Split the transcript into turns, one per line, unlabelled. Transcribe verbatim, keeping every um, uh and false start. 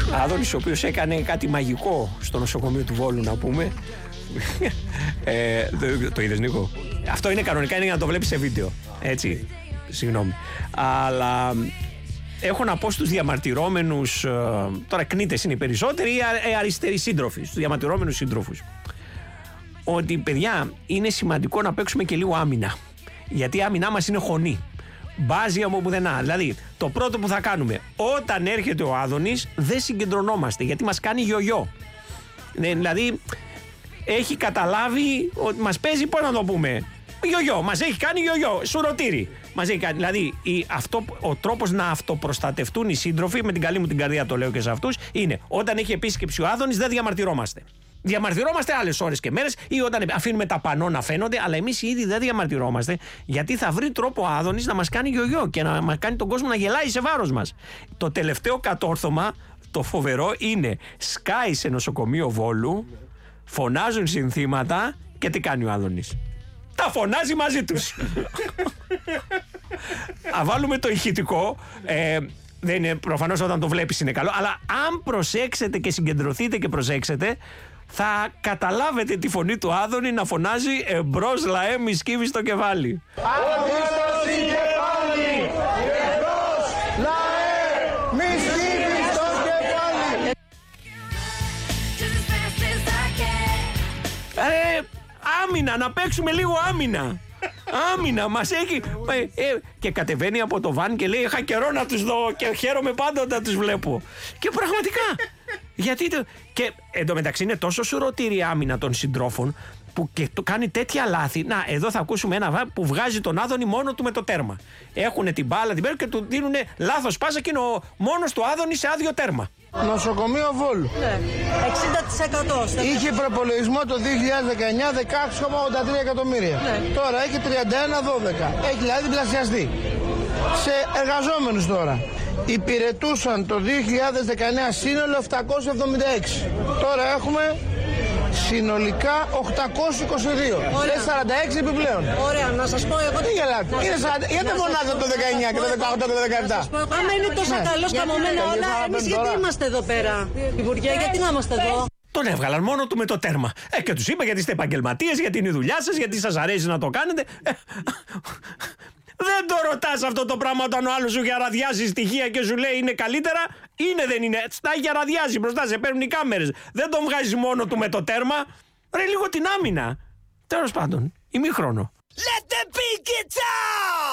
Άδωνης, ο οποίος έκανε κάτι μαγικό στο νοσοκομείο του Βόλου, να πούμε. ε, το, το είδες, Νίκο? Αυτό είναι κανονικά, είναι για να το βλέπεις σε βίντεο. Έτσι, συγγνώμη. Αλλά έχω να πω στους διαμαρτυρόμενους, ε, τώρα κνήτες είναι οι περισσότεροι, ή α, ε, αριστεροί σύντροφοι, στους διαμαρτυρόμενους σύντροφους, ότι, παιδιά, είναι σημαντικό να παίξουμε και λίγο άμυνα. Γιατί η άμυνά μας είναι χωνή. Μπάζει από πουθενά. Δηλαδή, το πρώτο που θα κάνουμε, όταν έρχεται ο Άδωνης, δεν συγκεντρωνόμαστε, γιατί μας κάνει γιογιό. Ε, δηλαδή, έχει καταλάβει ότι μας παίζει, πώς να το πούμε, γιογιό. Μας έχει κάνει γιογιό, σουρωτήρι. Μας έχει κάνει. Δηλαδή, η, αυτό, ο τρόπος να αυτοπροστατευτούν οι σύντροφοι, με την καλή μου την καρδία το λέω και σε αυτούς, είναι όταν έχει επίσκεψη ο Άδωνης, δεν διαμαρτυρόμαστε. Διαμαρτυρόμαστε άλλες ώρες και μέρες ή όταν αφήνουμε τα πανό να φαίνονται, αλλά εμείς ήδη δεν διαμαρτυρόμαστε, γιατί θα βρει τρόπο ο Άδωνης να μας κάνει γιογιό και να μας κάνει τον κόσμο να γελάει σε βάρος μας. Το τελευταίο κατόρθωμα, το φοβερό, είναι σκάει σε νοσοκομείο Βόλου, φωνάζουν συνθήματα και τι κάνει ο Άδωνης? Τα φωνάζει μαζί τους. Α, βάλουμε το ηχητικό. Ε, δεν είναι, προφανώς όταν το βλέπεις είναι καλό, αλλά αν προσέξετε και συγκεντρωθείτε και προσέξετε, θα καταλάβετε τη φωνή του Άδωνη να φωνάζει «Εμπρός λαέ μη σκύβει στο κεφάλι».
Άδωνη στο κεφάλι, εμπρός λαέ μη σκύβει στο κεφάλι.
Ε, άμυνα, να παίξουμε λίγο άμυνα. Άμυνα, μας έχει. Ε, ε, και κατεβαίνει από το βαν και λέει: είχα καιρό να τους δω και χαίρομαι πάντα όταν τους βλέπω. Και πραγματικά. Γιατί το... Και εντωμεταξύ είναι τόσο σουρωτήρη η άμυνα των συντρόφων που και το κάνει τέτοια λάθη. Να, εδώ θα ακούσουμε ένα βαν που βγάζει τον Άδωνη μόνο του με το τέρμα. Έχουν την μπάλα την παίρνουν και του δίνουν λάθος πάσα και είναι ο μόνος του Άδωνη σε άδειο τέρμα.
Νοσοκομείο Βόλου.
Ναι, εξήντα τοις εκατό.
Είχε προπολογισμό το δύο χιλιάδες δεκαεννιά δεκαέξι κόμμα ογδόντα τρία εκατομμύρια.
Ναι.
Τώρα έχει τριάντα ένα δώδεκα. Έχει δηλαδή διπλασιαστεί. Σε εργαζόμενους τώρα. Υπηρετούσαν το δύο χιλιάδες δεκαεννιά σύνολο επτακόσια εβδομήντα έξι. Τώρα έχουμε συνολικά οκτακόσια είκοσι δύο. Και σαράντα έξι επιπλέον.
Ωραία, να σας πω εγώ.
Τι γελάτε? Είναι σαράντα... Γιατί μονάζα το δεκαεννιά και το δεκαοκτώ και το δεκαεπτά.
Άμα είναι τόσο καλώς καμωμένα όλα, εμείς γιατί είμαστε εδώ πέρα? Υπουργέ, γιατί να είμαστε εδώ?
Τον έβγαλαν μόνο του με το τέρμα. Ε, και τους είπα γιατί είστε επαγγελματίες, γιατί είναι η δουλειά σας, γιατί σας αρέσει να το κάνετε. Ε, δεν το ρωτάς αυτό το πράγμα όταν ο άλλος σου για αραδιάζει στοιχεία και σου λέει είναι καλύτερα. Είναι, δεν είναι. Στα έχει αραδιάζει μπροστά, σε παίρνουν οι κάμερες. Δεν τον βγάζεις μόνο του με το τέρμα. Ρε, λίγο την άμυνα. Τέλος πάντων, ημίχρονο. Let the beat get down!